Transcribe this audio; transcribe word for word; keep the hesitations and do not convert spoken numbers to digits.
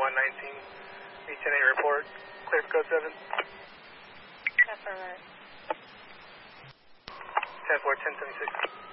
one nineteen, V ten eight report, clear for code seven. Affirmative. ten four, ten seventy-six.